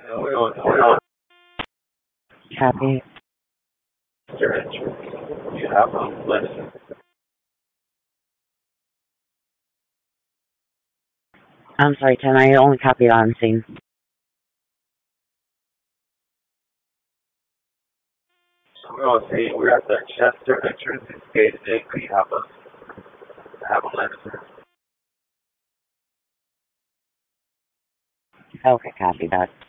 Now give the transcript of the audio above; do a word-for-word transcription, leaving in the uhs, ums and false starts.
No, we don't, we don't. Copy. Your entrance. You have one list. I'm sorry, Tim. I only copied on scene. So we don't see, we're at the Chester entrance. It's gated in. We have a, have a list. Okay, copy that.